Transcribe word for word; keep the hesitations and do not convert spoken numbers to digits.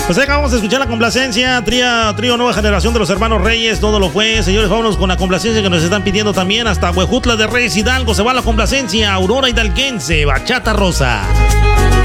Pues acabamos de escuchar la complacencia, trío, trío Nueva Generación de los Hermanos Reyes, todo lo fue. Señores, vámonos con la complacencia que nos están pidiendo también. Hasta Huejutla de Reyes Hidalgo se va la complacencia. Aurora Hidalguense, Bachata Rosa.